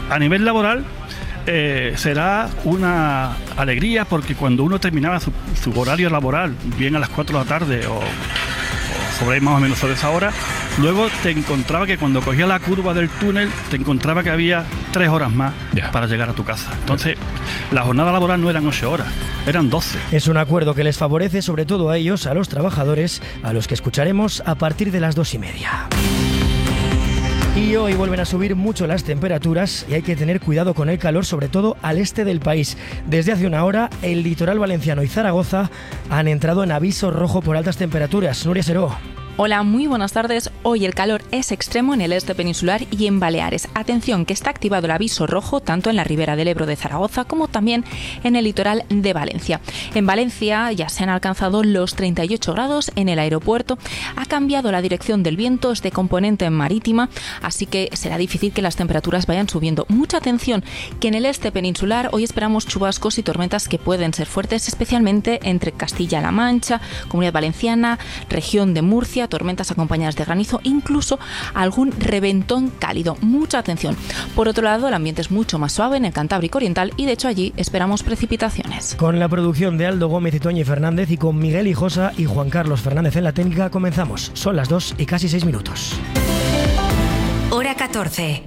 a nivel laboral será una alegría, porque cuando uno terminaba su horario laboral, bien a las 4 de la tarde o sobre más o menos sobre esa hora, luego te encontraba que cuando cogía la curva del túnel, te encontraba que había 3 horas más para llegar a tu casa. Entonces, la jornada laboral no eran 8 horas, eran 12. Es un acuerdo que les favorece sobre todo a ellos, a los trabajadores, a los que escucharemos a partir de las 2:30. Y hoy vuelven a subir mucho las temperaturas y hay que tener cuidado con el calor, sobre todo al este del país. Desde hace una hora, el litoral valenciano y Zaragoza han entrado en aviso rojo por altas temperaturas. Nuria Seró. Hola, muy buenas tardes. Hoy el calor es extremo en el este peninsular y en Baleares. Atención, que está activado el aviso rojo tanto en la ribera del Ebro de Zaragoza como también en el litoral de Valencia. En Valencia ya se han alcanzado los 38 grados en el aeropuerto. Ha cambiado la dirección del viento, es de componente marítima, así que será difícil que las temperaturas vayan subiendo. Mucha atención, que en el este peninsular hoy esperamos chubascos y tormentas que pueden ser fuertes, especialmente entre Castilla-La Mancha, Comunidad Valenciana, región de Murcia, tormentas acompañadas de granizo, incluso algún reventón cálido. Mucha atención. Por otro lado, el ambiente es mucho más suave en el Cantábrico Oriental y de hecho allí esperamos precipitaciones. Con la producción de Aldo Gómez y Toñi Fernández y con Miguel Hijosa y Juan Carlos Fernández en la técnica, comenzamos. Son las 2 y casi 6 minutos. Hora 14.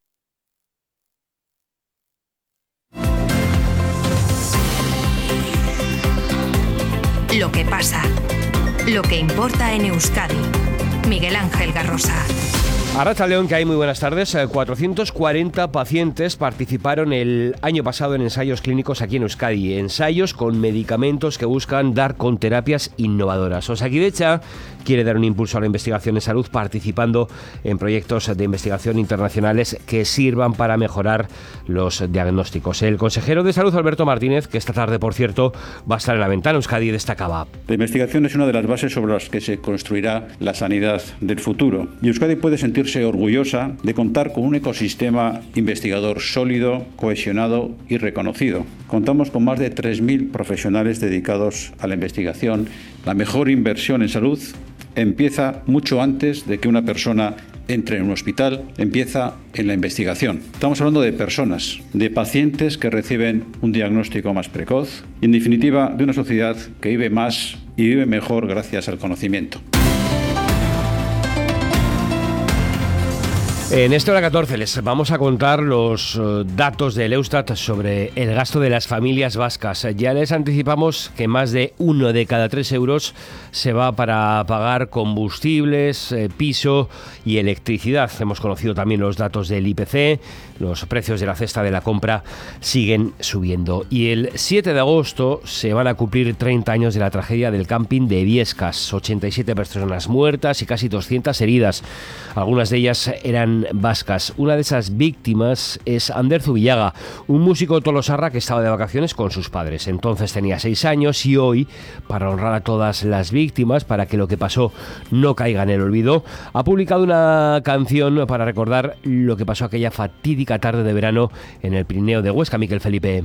Lo que pasa. Lo que importa en Euskadi. Miguel Ángel Garrosa. Arratsaldeon, que hay muy buenas tardes. 440 pacientes participaron el año pasado en ensayos clínicos aquí en Euskadi. Ensayos con medicamentos que buscan dar con terapias innovadoras. Osakidetza quiere dar un impulso a la investigación en salud participando en proyectos de investigación internacionales que sirvan para mejorar los diagnósticos. El consejero de Salud, Alberto Martínez, que esta tarde, por cierto, va a estar en la ventana Euskadi, destacaba. La investigación es una de las bases sobre las que se construirá la sanidad del futuro. Y Euskadi puede sentirse orgullosa de contar con un ecosistema investigador sólido, cohesionado y reconocido. Contamos con más de 3.000 profesionales dedicados a la investigación. La mejor inversión en salud empieza mucho antes de que una persona entre en un hospital, empieza en la investigación. Estamos hablando de personas, de pacientes que reciben un diagnóstico más precoz y, en definitiva, de una sociedad que vive más y vive mejor gracias al conocimiento. En esta hora 14 les vamos a contar los datos del Eustat sobre el gasto de las familias vascas. Ya les anticipamos que más de 1 de cada 3 euros se va para pagar combustibles, piso y electricidad. Hemos conocido también los datos del IPC. Los precios de la cesta de la compra siguen subiendo. Y el 7 de agosto se van a cumplir 30 años de la tragedia del camping de Biescas. 87 personas muertas y casi 200 heridas. Algunas de ellas eran vascas. Una de esas víctimas es Ander Zubillaga, un músico tolosarra que estaba de vacaciones con sus padres. Entonces tenía 6 años y hoy, para honrar a todas las víctimas, para que lo que pasó no caiga en el olvido, ha publicado una canción para recordar lo que pasó aquella fatídica tarde de verano en el Pirineo de Huesca. Miquel Felipe.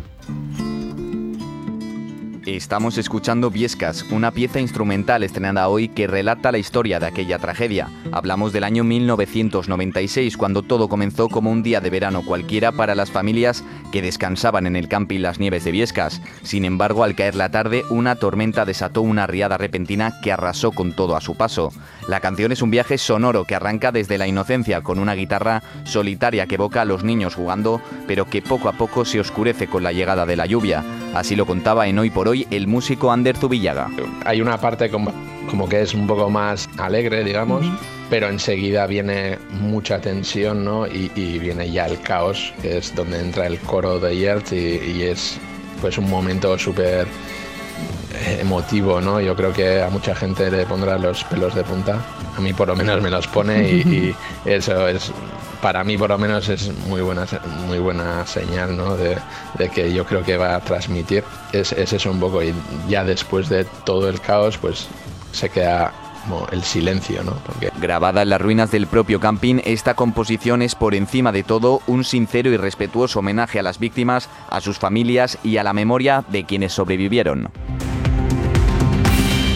Estamos escuchando Biescas, una pieza instrumental estrenada hoy que relata la historia de aquella tragedia. Hablamos del año 1996, cuando todo comenzó como un día de verano cualquiera para las familias que descansaban en el camping Las Nieves de Biescas. Sin embargo, al caer la tarde, una tormenta desató una riada repentina que arrasó con todo a su paso. La canción es un viaje sonoro que arranca desde la inocencia con una guitarra solitaria que evoca a los niños jugando, pero que poco a poco se oscurece con la llegada de la lluvia. Así lo contaba en Hoy por Hoy el músico Ander Zubillaga. Hay una parte como que es un poco más alegre, digamos, pero enseguida viene mucha tensión, ¿no? Y viene ya el caos, que es donde entra el coro de Yertz y es pues un momento súper emotivo, ¿no? Yo creo que a mucha gente le pondrá los pelos de punta. A mí por lo menos me los pone y eso es... Para mí, por lo menos, es muy buena señal, ¿no? De que yo creo que va a transmitir. Es eso un poco. Y ya después de todo el caos, pues se queda como el silencio, ¿no? Porque... Grabada en las ruinas del propio camping, esta composición es, por encima de todo, un sincero y respetuoso homenaje a las víctimas, a sus familias y a la memoria de quienes sobrevivieron.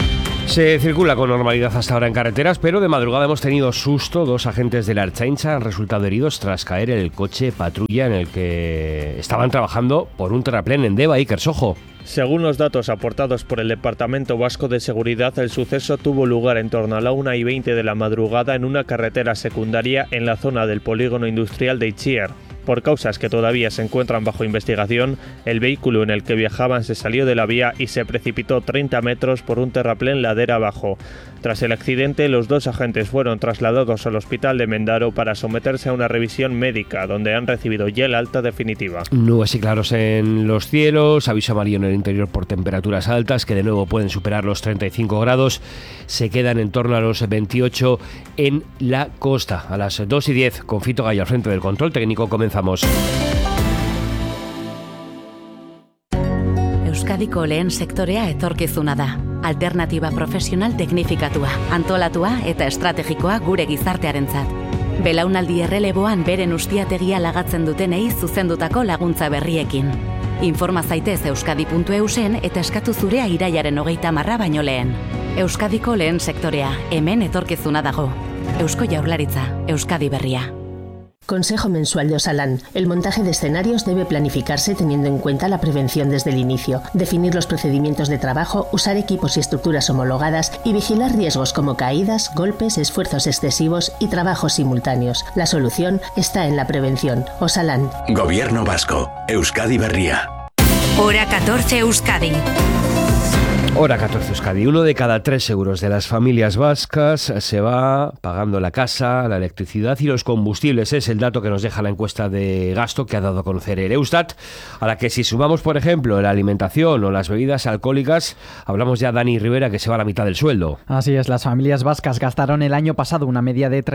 Se circula con normalidad hasta ahora en carreteras, pero de madrugada hemos tenido susto. 2 agentes de la Ertzaintza han resultado heridos tras caer en el coche patrulla en el que estaban trabajando por un terraplén en Deva, Iker Sojo. Según los datos aportados por el Departamento Vasco de Seguridad, el suceso tuvo lugar en torno a la 1:20 de la madrugada en una carretera secundaria en la zona del polígono industrial de Itziar. Por causas que todavía se encuentran bajo investigación, el vehículo en el que viajaban se salió de la vía y se precipitó 30 metros por un terraplén ladera abajo. Tras el accidente, los 2 agentes fueron trasladados al hospital de Mendaro para someterse a una revisión médica, donde han recibido ya el alta definitiva. Nubes y claros en los cielos, aviso amarillo en el interior por temperaturas altas, que de nuevo pueden superar los 35 grados, se quedan en torno a los 28 en la costa. A las 2:10, con Fito Gallo al frente del control técnico, comenzamos. Euskadiko lehen sektorea etorkizuna da. Alternatiba profesional teknifikatua, antolatua eta estrategikoa gure gizartearentzat. Belaunaldi erreleboan beren ustiategia lagatzen dutenei zuzendutako laguntza berriekin. Informa zaitez euskadi.eusen eta eskatu zurea irailaren 30 baino lehen. Euskadiko lehen sektorea, hemen etorkizuna dago. Eusko Jaurlaritza, Euskadi Berria. Consejo mensual de Osalan. El montaje de escenarios debe planificarse teniendo en cuenta la prevención desde el inicio, definir los procedimientos de trabajo, usar equipos y estructuras homologadas y vigilar riesgos como caídas, golpes, esfuerzos excesivos y trabajos simultáneos. La solución está en la prevención. Osalan. Gobierno Vasco. Euskadi Berria. Hora 14 Euskadi. Hora 14 Euskadi. 1 de cada 3 euros de las familias vascas se va pagando la casa, la electricidad y los combustibles. Es el dato que nos deja la encuesta de gasto que ha dado a conocer el Eustat, a la que si sumamos, por ejemplo, la alimentación o las bebidas alcohólicas, hablamos ya, Dani Rivera, que se va a la mitad del sueldo. Así es, las familias vascas gastaron el año pasado una media de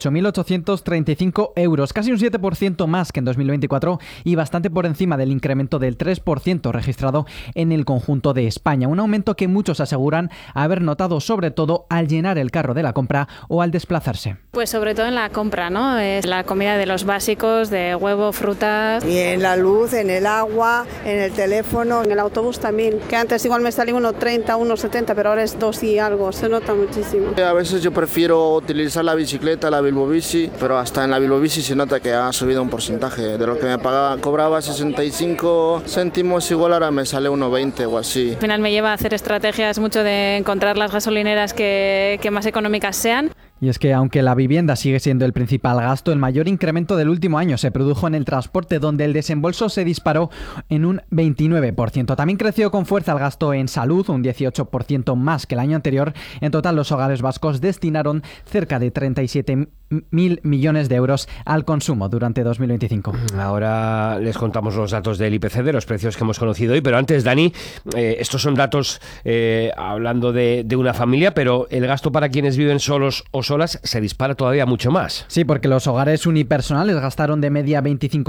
38.835 euros, casi un 7% más que en 2024 y bastante por encima del incremento del 3% registrado en el conjunto de España. Un aumento que muchos aseguran haber notado sobre todo al llenar el carro de la compra o al desplazarse. Pues sobre todo en la compra, ¿no? Es la comida de los básicos, de huevo, frutas. Y en la luz, en el agua, en el teléfono, en el autobús también. Que antes igual me salía 1,30, 1,70, pero ahora es 2 y algo, se nota muchísimo. A veces yo prefiero utilizar la bicicleta, la Bilbobici, pero hasta en la Bilbobici se nota que ha subido un porcentaje. De lo que me pagaba, cobraba 65 céntimos, igual ahora me sale 1,20 o así. Al final me lleva a hacer estrategias mucho de encontrar las gasolineras que más económicas sean. Y es que aunque la vivienda sigue siendo el principal gasto, el mayor incremento del último año se produjo en el transporte, donde el desembolso se disparó en un 29%. También creció con fuerza el gasto en salud, un 18% más que el año anterior. En total, los hogares vascos destinaron cerca de 37.000 millones de euros al consumo durante 2025. Ahora les contamos los datos del IPC, de los precios que hemos conocido hoy, pero antes, Dani, estos son datos hablando de una familia, pero el gasto para quienes viven solos o solas se dispara todavía mucho más. Sí, porque los hogares unipersonales gastaron de media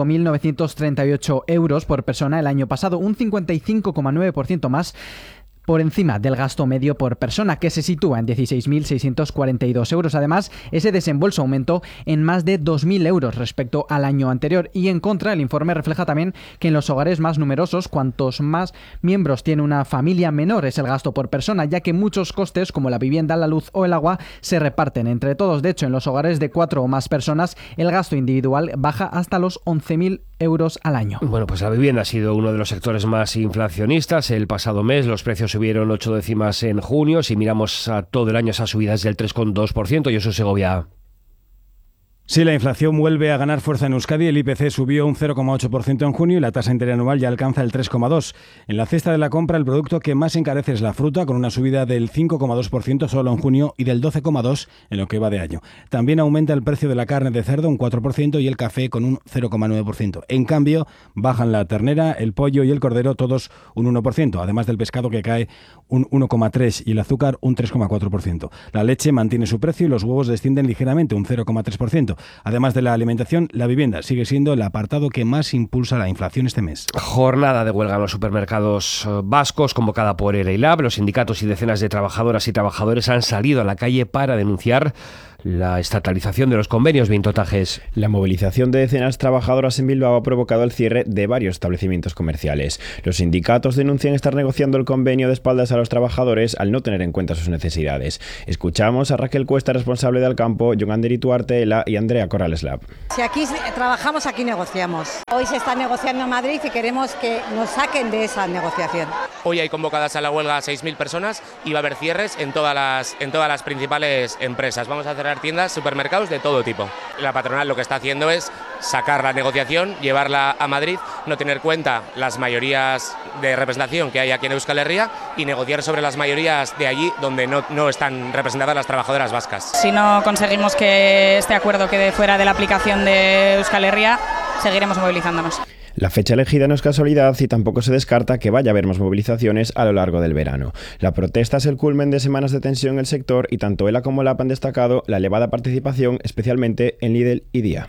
25.938 euros por persona el año pasado, un 55,9% más por encima del gasto medio por persona, que se sitúa en 16.642 euros. Además, ese desembolso aumentó en más de 2.000 euros respecto al año anterior. Y en contra, el informe refleja también que en los hogares más numerosos, cuantos más miembros tiene una familia, menor es el gasto por persona, ya que muchos costes, como la vivienda, la luz o el agua, se reparten entre todos. De hecho, en los hogares de 4 o más personas, el gasto individual baja hasta los 11.000 euros al año. Bueno, pues la vivienda ha sido uno de los sectores más inflacionistas. El pasado mes los precios subieron 8 décimas en junio. Si miramos a todo el año, esa subida es del 3,2%. Y eso Segovia. Sí, la inflación vuelve a ganar fuerza en Euskadi. El IPC subió un 0,8% en junio y la tasa interanual ya alcanza el 3,2%. En la cesta de la compra, el producto que más encarece es la fruta, con una subida del 5,2% solo en junio y del 12,2% en lo que va de año. También aumenta el precio de la carne de cerdo un 4% y el café con un 0,9%. En cambio, bajan la ternera, el pollo y el cordero, todos un 1%, además del pescado, que cae un 1,3% y el azúcar un 3,4%. La leche mantiene su precio y los huevos descienden ligeramente, un 0,3%. Además de la alimentación, la vivienda sigue siendo el apartado que más impulsa la inflación este mes. Jornada de huelga en los supermercados vascos, convocada por ERA y Lab. Los sindicatos y decenas de trabajadoras y trabajadores han salido a la calle para denunciar la estatalización de los convenios, Vintotajes. La movilización de decenas de trabajadoras en Bilbao ha provocado el cierre de varios establecimientos comerciales. Los sindicatos denuncian estar negociando el convenio de espaldas a los trabajadores al no tener en cuenta sus necesidades. Escuchamos a Raquel Cuesta, responsable de Alcampo, Jon Anderito Artela y Andrea Corrales-Lab. Si aquí trabajamos, aquí negociamos. Hoy se está negociando en Madrid y queremos que nos saquen de esa negociación. Hoy hay convocadas a la huelga 6.000 personas y va a haber cierres en todas las principales empresas. Vamos a cerrar tiendas, supermercados de todo tipo. La patronal lo que está haciendo es sacar la negociación, llevarla a Madrid, no tener en cuenta las mayorías de representación que hay aquí en Euskal Herria y negociar sobre las mayorías de allí donde no están representadas las trabajadoras vascas. Si no conseguimos que este acuerdo quede fuera de la aplicación de Euskal Herria, seguiremos movilizándonos. La fecha elegida no es casualidad y tampoco se descarta que vaya a haber más movilizaciones a lo largo del verano. La protesta es el culmen de semanas de tensión en el sector y tanto ELA como LAP han destacado la elevada participación, especialmente en Lidl y Día.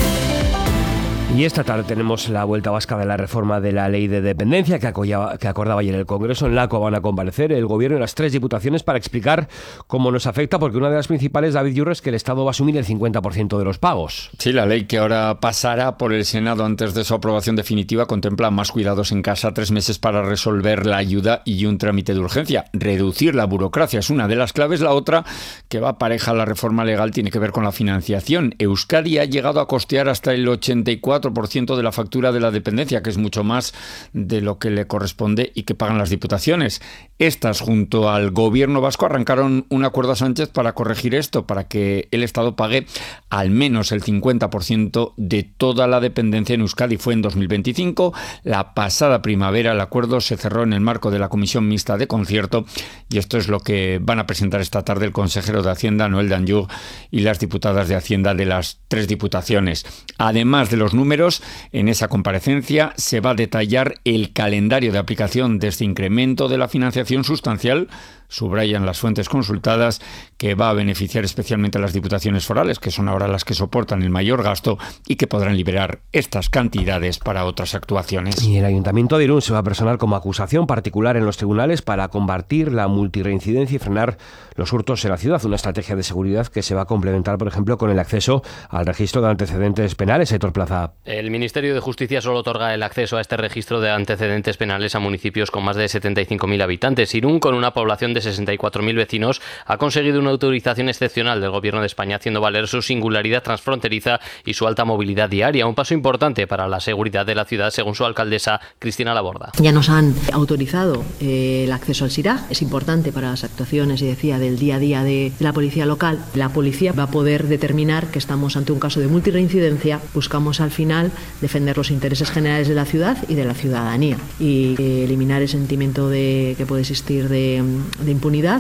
Y esta tarde tenemos la vuelta vasca de la reforma de la ley de dependencia que acordaba ayer el Congreso. En LACO van a comparecer el Gobierno y las 3 diputaciones para explicar cómo nos afecta, porque una de las principales, David Yurro, es que el Estado va a asumir el 50% de los pagos. Sí, la ley que ahora pasará por el Senado antes de su aprobación definitiva contempla más cuidados en casa, 3 meses para resolver la ayuda y un trámite de urgencia. Reducir la burocracia es una de las claves. La otra, que va pareja a la reforma legal, tiene que ver con la financiación. Euskadi ha llegado a costear hasta el 84% de la factura de la dependencia, que es mucho más de lo que le corresponde y que pagan las diputaciones. Estas, junto al Gobierno vasco, arrancaron un acuerdo a Sánchez para corregir esto, para que el Estado pague al menos el 50% de toda la dependencia en Euskadi. Fue en 2025. La pasada primavera el acuerdo se cerró en el marco de la Comisión Mixta de Concierto y esto es lo que van a presentar esta tarde el consejero de Hacienda, Noel Danjou, y las diputadas de Hacienda de las 3 diputaciones. Además de los números, en esa comparecencia se va a detallar el calendario de aplicación de este incremento de la financiación sustancial, subrayan las fuentes consultadas, que va a beneficiar especialmente a las diputaciones forales, que son ahora las que soportan el mayor gasto y que podrán liberar estas cantidades para otras actuaciones. Y el Ayuntamiento de Irún se va a personar como acusación particular en los tribunales para combatir la multirreincidencia y frenar los hurtos en la ciudad. Una estrategia de seguridad que se va a complementar, por ejemplo, con el acceso al registro de antecedentes penales. Héctor Plaza. El Ministerio de Justicia solo otorga el acceso a este registro de antecedentes penales a municipios con más de 75.000 habitantes. Irún, con una población de 64.000 vecinos, ha conseguido una autorización excepcional del Gobierno de España, haciendo valer su singularidad transfronteriza y su alta movilidad diaria. Un paso importante para la seguridad de la ciudad, según su alcaldesa, Cristina Laborda. Ya nos han autorizado el acceso al SIRAG. Es importante para las actuaciones, y decía, del día a día de la policía local. La policía va a poder determinar que estamos ante un caso de multirreincidencia. Buscamos al final defender los intereses generales de la ciudad y de la ciudadanía y eliminar el sentimiento que puede existir de impunidad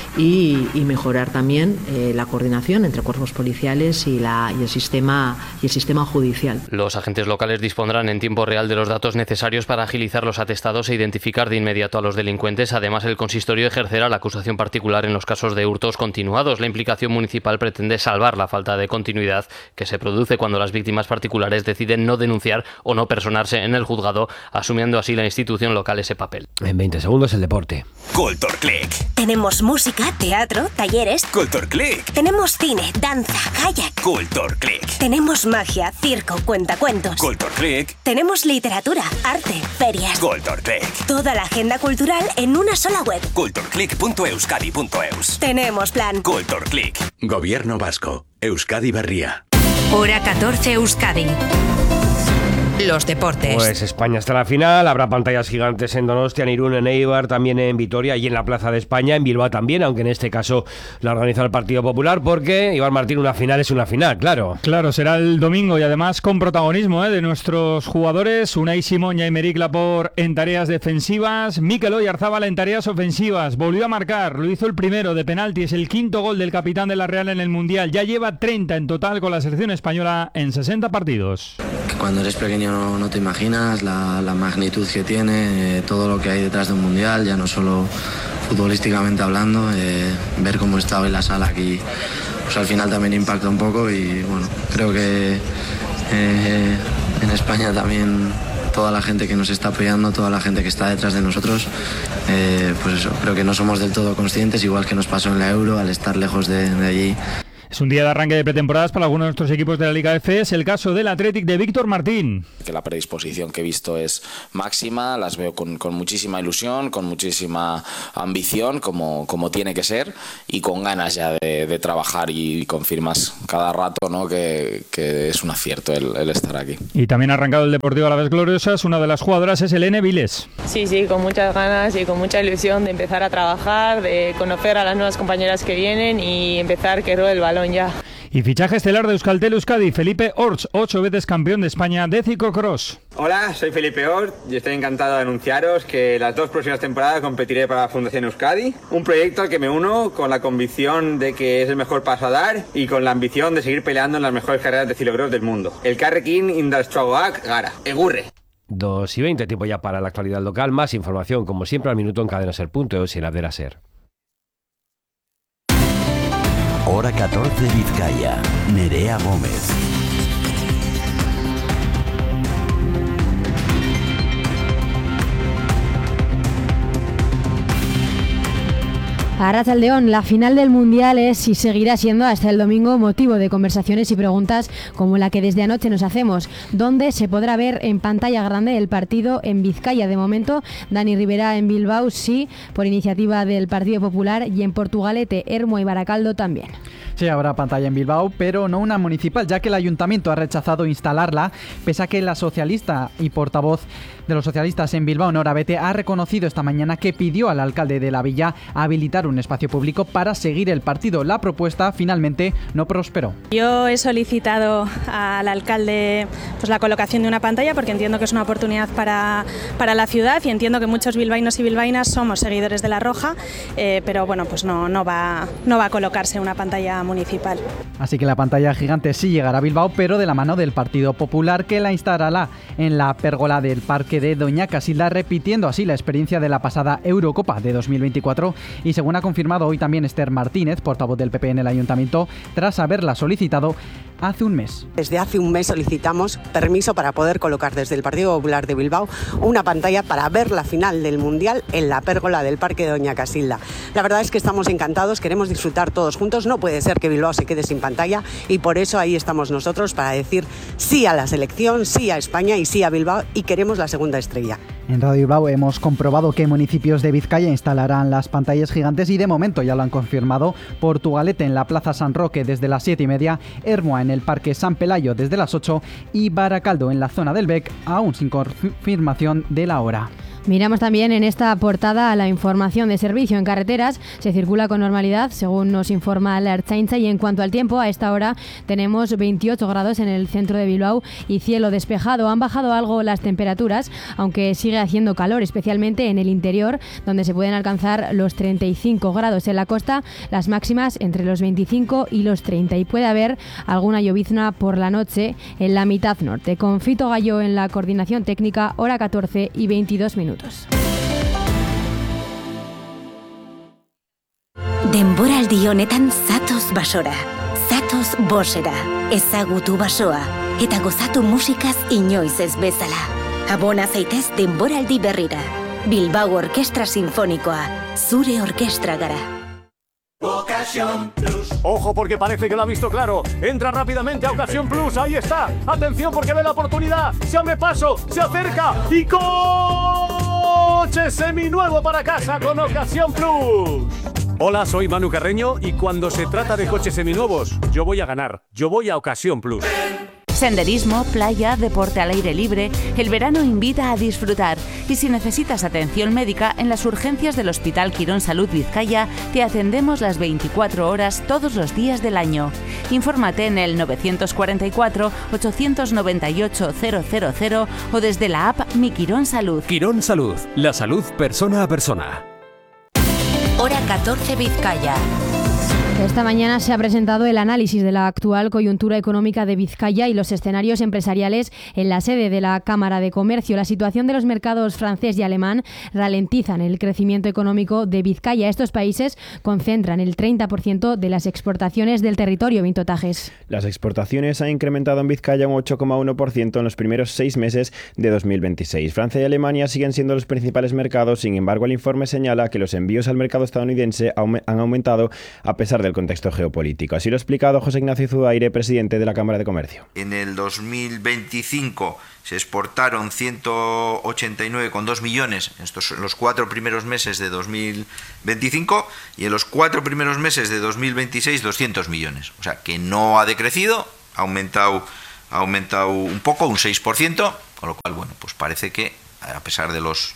y mejorar también la coordinación entre cuerpos policiales y el sistema judicial. Los agentes locales dispondrán en tiempo real de los datos necesarios para agilizar los atestados e identificar de inmediato a los delincuentes. Además, el consistorio ejercerá la acusación particular en los casos de hurtos continuados. La implicación municipal pretende salvar la falta de continuidad que se produce cuando las víctimas particulares deciden no denunciar o no personarse en el juzgado, asumiendo así la institución local ese papel. En 20 segundos el deporte. Culture Click. Tenemos música, teatro, talleres. Culture Click. Tenemos cine, danza, kayak. Culture Click. Tenemos magia, circo, cuentacuentos. Culture Click. Tenemos literatura, arte, ferias. Culture Click. Toda la agenda cultural en una sola web. cultureclick.euskadi.eus. Tenemos plan. Culture Click. Gobierno vasco. Euskadi Berria. Hora 14 Euskadi. Los deportes. Pues España está en la final, habrá pantallas gigantes en Donostia, en Irún, en Eibar, también en Vitoria y en la Plaza de España, en Bilbao también, aunque en este caso la organiza el Partido Popular, porque, Iván Martín, una final es una final, claro. Claro, será el domingo y además con protagonismo de nuestros jugadores, Unai Simón y Aymeric Laporte en tareas defensivas, Mikel Oyarzabal en tareas ofensivas, volvió a marcar, lo hizo el primero de penalti, es el quinto gol del capitán de la Real en el Mundial, ya lleva 30 en total con la selección española en 60 partidos. Cuando eres pequeño no te imaginas la magnitud que tiene, todo lo que hay detrás de un mundial, ya no solo futbolísticamente hablando, ver cómo está hoy la sala aquí, pues al final también impacta un poco y bueno, creo que en España también toda la gente que nos está apoyando, toda la gente que está detrás de nosotros, pues eso, creo que no somos del todo conscientes, igual que nos pasó en la Euro al estar lejos de allí. Es un día de arranque de pretemporadas para algunos de nuestros equipos de la Liga F. Es el caso del Athletic de Víctor Martín. Que la predisposición que he visto es máxima, las veo con muchísima ilusión, con muchísima ambición, como tiene que ser, y con ganas ya de trabajar, y confirmas cada rato, ¿no?, que es un acierto el estar aquí. Y también ha arrancado el Deportivo Alavés Gloriosas. Una de las jugadoras es Helene Viles. Sí, con muchas ganas y con mucha ilusión de empezar a trabajar, de conocer a las nuevas compañeras que vienen y empezar que ruede el balón ya. Y fichaje estelar de Euskaltel Euskadi, Felipe Orts, 8 veces campeón de España de ciclocross. Hola, soy Felipe Orts y estoy encantado de anunciaros que las 2 próximas temporadas competiré para la Fundación Euskadi, un proyecto al que me uno con la convicción de que es el mejor paso a dar y con la ambición de seguir peleando en las mejores carreras de ciclocross del mundo. El Carrequín Indartsuagoak Gara, Egurre. 2:20, tiempo ya para la actualidad local. Más información, como siempre, al minuto en cadenaser.eus y en la de la SER. Hora 14 Vizcaya. Nerea Gómez. Arratsaldeon, la final del Mundial es y seguirá siendo hasta el domingo motivo de conversaciones y preguntas como la que desde anoche nos hacemos. ¿Dónde se podrá ver en pantalla grande el partido en Vizcaya? De momento, Dani Rivera en Bilbao sí, por iniciativa del Partido Popular, y en Portugalete, Ermua y Baracaldo también. Sí, habrá pantalla en Bilbao, pero no una municipal, ya que el ayuntamiento ha rechazado instalarla, pese a que la socialista y portavoz de los socialistas en Bilbao, Nora Bete, ha reconocido esta mañana que pidió al alcalde de la villa habilitar un espacio público para seguir el partido. La propuesta finalmente no prosperó. Yo he solicitado al alcalde la colocación de una pantalla porque entiendo que es una oportunidad para la ciudad, y entiendo que muchos bilbaínos y bilbaínas somos seguidores de la Roja, pero bueno, pues no va a colocarse una pantalla municipal. Así que la pantalla gigante sí llegará a Bilbao, pero de la mano del Partido Popular, que la instalará en la pérgola del Parque de Doña Casilda, repitiendo así la experiencia de la pasada Eurocopa de 2024, y según ha confirmado hoy también Esther Martínez, portavoz del PP en el Ayuntamiento, tras haberla solicitado hace un mes. Desde hace un mes solicitamos permiso para poder colocar desde el Partido Popular de Bilbao una pantalla para ver la final del Mundial en la pérgola del Parque de Doña Casilda. La verdad es que estamos encantados, queremos disfrutar todos juntos, no puede ser que Bilbao se quede sin pantalla, y por eso ahí estamos nosotros para decir sí a la selección, sí a España y sí a Bilbao, y queremos la segunda estrella. En Radio Bilbao hemos comprobado que municipios de Vizcaya instalarán las pantallas gigantes, y de momento ya lo han confirmado Portugalete en la Plaza San Roque desde las 7:30, Ermua en el Parque San Pelayo desde las 8 y Baracaldo en la zona del Bec, aún sin confirmación de la hora. Miramos también en esta portada a la información de servicio en carreteras. Se circula con normalidad, según nos informa la Ertzaintza, y en cuanto al tiempo, a esta hora tenemos 28 grados en el centro de Bilbao y cielo despejado. Han bajado algo las temperaturas, aunque sigue haciendo calor, especialmente en el interior, donde se pueden alcanzar los 35 grados. En la costa, las máximas entre los 25 y los 30, y puede haber alguna llovizna por la noche en la mitad norte. Con Fito Gallo en la coordinación técnica, hora 14 y 22 minutos. Denboraldi honetan zatoz basora, zatoz bosera, ezagutu basoa, eta gozatu musikaz inoiz ez bezala. Abona zaitez denboraldi berrira. Bilbao Orkestra Sinfonikoa, zure orkestra gara. Ocasión Plus. Ojo, porque parece que lo ha visto claro. Entra rápidamente a Ocasión Plus. Ahí está. Atención, porque ve la oportunidad. Se abre paso, se acerca y coche seminuevo para casa con Ocasión Plus. Hola, soy Manu Carreño, y cuando se trata de coches seminuevos, yo voy a ganar. Yo voy a Ocasión Plus. Senderismo, playa, deporte al aire libre, el verano invita a disfrutar. Y si necesitas atención médica, en las urgencias del Hospital Quirón Salud Vizcaya te atendemos las 24 horas todos los días del año. Infórmate en el 944-898-000 o desde la app Mi Quirón Salud. Quirón Salud, la salud persona a persona. Hora 14 Vizcaya. Esta mañana se ha presentado el análisis de la actual coyuntura económica de Vizcaya y los escenarios empresariales en la sede de la Cámara de Comercio. La situación de los mercados francés y alemán ralentizan el crecimiento económico de Vizcaya. Estos países concentran el 30% de las exportaciones del territorio. Vinto Tajes. Las exportaciones han incrementado en Vizcaya un 8,1% en los primeros 6 meses de 2026. Francia y Alemania siguen siendo los principales mercados. Sin embargo, el informe señala que los envíos al mercado estadounidense han aumentado a pesar de del contexto geopolítico. Así lo ha explicado José Ignacio Zuaire, presidente de la Cámara de Comercio. En el 2025 se exportaron 189,2 millones en los 4 primeros meses de 2025 y en los 4 primeros meses de 2026 200 millones. O sea que no ha decrecido, ha aumentado un poco, un 6%, con lo cual, bueno, pues parece que a pesar de los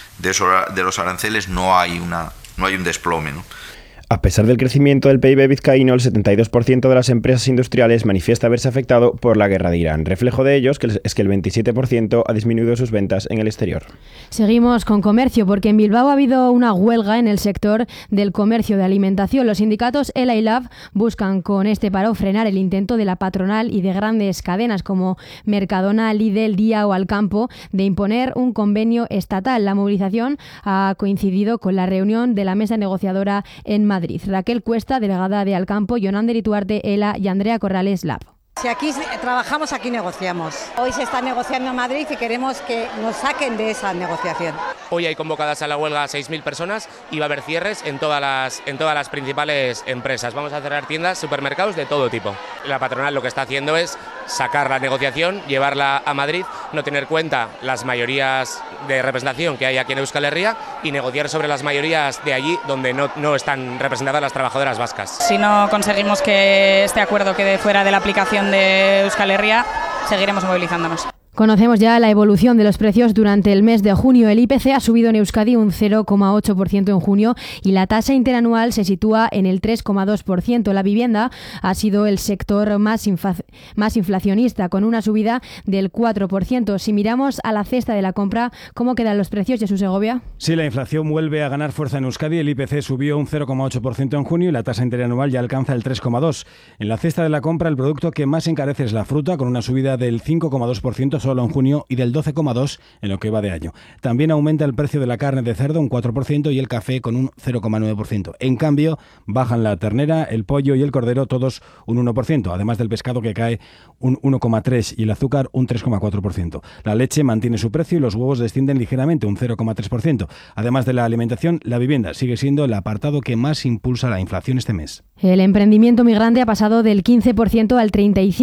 aranceles no hay un desplome, ¿no? A pesar del crecimiento del PIB vizcaíno, el 72% de las empresas industriales manifiesta haberse afectado por la guerra de Irán. Reflejo de ellos es que el 27% ha disminuido sus ventas en el exterior. Seguimos con comercio, porque en Bilbao ha habido una huelga en el sector del comercio de alimentación. Los sindicatos ELA y LAB buscan con este paro frenar el intento de la patronal y de grandes cadenas como Mercadona, Lidl, Día o Alcampo de imponer un convenio estatal. La movilización ha coincidido con la reunión de la mesa negociadora en Madrid. Raquel Cuesta, delegada de Alcampo, Yonander Ituarte, ELA y Andrea Corrales, LAB. Si aquí trabajamos, aquí negociamos. Hoy se está negociando en Madrid y queremos que nos saquen de esa negociación. Hoy hay convocadas a la huelga 6.000 personas y va a haber cierres en todas las principales empresas. Vamos a cerrar tiendas, supermercados de todo tipo. La patronal lo que está haciendo es sacar la negociación, llevarla a Madrid, no tener en cuenta las mayorías de representación que hay aquí en Euskal Herria y negociar sobre las mayorías de allí donde no están representadas las trabajadoras vascas. Si no conseguimos que este acuerdo quede fuera de la aplicación de Euskal Herria, seguiremos movilizándonos. Conocemos ya la evolución de los precios durante el mes de junio. El IPC ha subido en Euskadi un 0,8% en junio y la tasa interanual se sitúa en el 3,2%. La vivienda ha sido el sector más inflacionista, con una subida del 4%. Si miramos a la cesta de la compra, ¿cómo quedan los precios, Jesús Segovia? Sí, la inflación vuelve a ganar fuerza en Euskadi. El IPC subió un 0,8% en junio y la tasa interanual ya alcanza el 3,2%. En la cesta de la compra, el producto que más encarece es la fruta, con una subida del 5,2% solo en junio y del 12,2% en lo que va de año. También aumenta el precio de la carne de cerdo un 4% y el café con un 0,9%. En cambio, bajan la ternera, el pollo y el cordero todos un 1%, además del pescado que cae un 1,3% y el azúcar un 3,4%. La leche mantiene su precio y los huevos descienden ligeramente un 0,3%. Además de la alimentación, la vivienda sigue siendo el apartado que más impulsa la inflación este mes. El emprendimiento migrante ha pasado del 15% al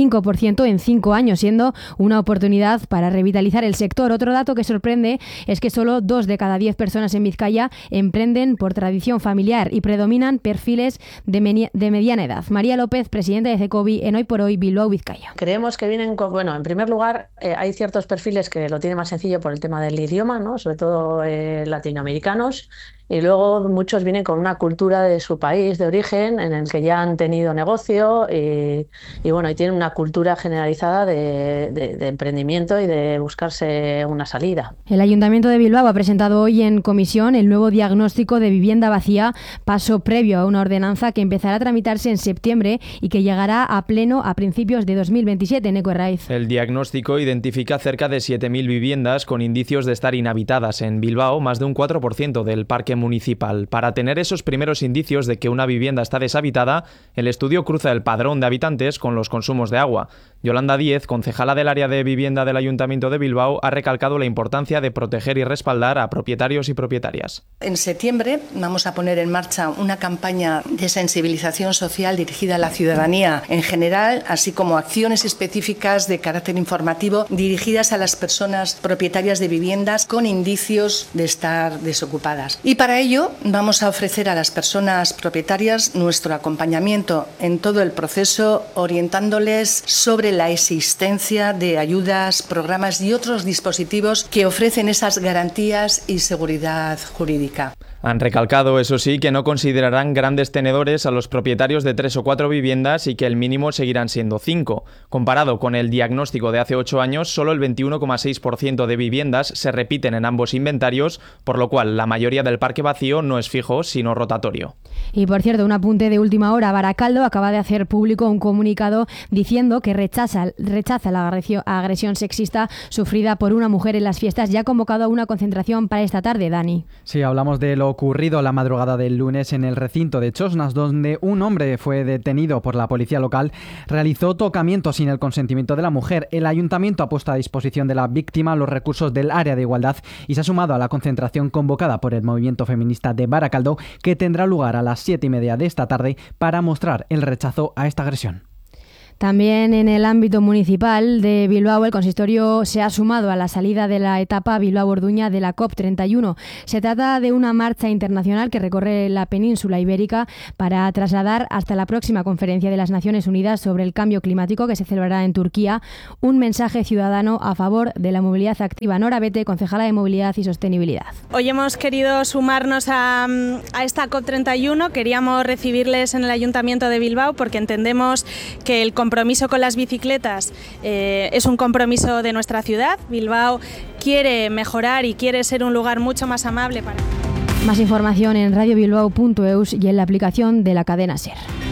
35% en 5 años, siendo una oportunidad para revitalizar el sector. Otro dato que sorprende es que solo 2 de cada 10 personas en Vizcaya emprenden por tradición familiar y predominan perfiles de mediana edad. María López, presidenta de CECOBI en Hoy por Hoy Bilbao, Vizcaya. Creemos que vienen con, en primer lugar, hay ciertos perfiles que lo tienen más sencillo por el tema del idioma, ¿no? Sobre todo latinoamericanos. Y luego muchos vienen con una cultura de su país de origen en el que ya han tenido negocio y tienen una cultura generalizada de emprendimiento y de buscarse una salida. El Ayuntamiento de Bilbao ha presentado hoy en comisión el nuevo diagnóstico de vivienda vacía, paso previo a una ordenanza que empezará a tramitarse en septiembre y que llegará a pleno a principios de 2027. Neco Herraiz. El diagnóstico identifica cerca de 7.000 viviendas con indicios de estar inhabitadas en Bilbao, más de un 4% del parque municipal. Para tener esos primeros indicios de que una vivienda está deshabitada, el estudio cruza el padrón de habitantes con los consumos de agua. Yolanda Díez, concejala del área de vivienda del Ayuntamiento de Bilbao, ha recalcado la importancia de proteger y respaldar a propietarios y propietarias. En septiembre vamos a poner en marcha una campaña de sensibilización social dirigida a la ciudadanía en general, así como acciones específicas de carácter informativo dirigidas a las personas propietarias de viviendas con indicios de estar desocupadas. Y para ello vamos a ofrecer a las personas propietarias nuestro acompañamiento en todo el proceso, orientándoles sobre la existencia de ayudas, programas y otros dispositivos que ofrecen esas garantías y seguridad jurídica. Han recalcado, eso sí, que no considerarán grandes tenedores a los propietarios de 3 o 4 viviendas y que el mínimo seguirán siendo 5. Comparado con el diagnóstico de hace 8 años, solo el 21,6% de viviendas se repiten en ambos inventarios, por lo cual la mayoría del parque vacío no es fijo, sino rotatorio. Y por cierto, un apunte de última hora, Baracaldo acaba de hacer público un comunicado diciendo que rechaza la agresión sexista sufrida por una mujer en las fiestas y ha convocado a una concentración para esta tarde, Dani. Sí, hablamos de los ocurrido la madrugada del lunes en el recinto de Chosnas, donde un hombre fue detenido por la policía local, realizó tocamientos sin el consentimiento de la mujer. El ayuntamiento ha puesto a disposición de la víctima los recursos del área de igualdad y se ha sumado a la concentración convocada por el movimiento feminista de Baracaldo, que tendrá lugar a las 7:30 de esta tarde para mostrar el rechazo a esta agresión. También en el ámbito municipal de Bilbao, el consistorio se ha sumado a la salida de la etapa Bilbao-Orduña de la COP31. Se trata de una marcha internacional que recorre la península ibérica para trasladar hasta la próxima conferencia de las Naciones Unidas sobre el cambio climático, que se celebrará en Turquía, un mensaje ciudadano a favor de la movilidad activa. Nora Bete, concejala de Movilidad y Sostenibilidad. Hoy hemos querido sumarnos a esta COP31. Queríamos recibirles en el Ayuntamiento de Bilbao porque entendemos que el compromiso con las bicicletas es un compromiso de nuestra ciudad. Bilbao quiere mejorar y quiere ser un lugar mucho más amable para... Más información en radiobilbao.eus y en la aplicación de la cadena SER.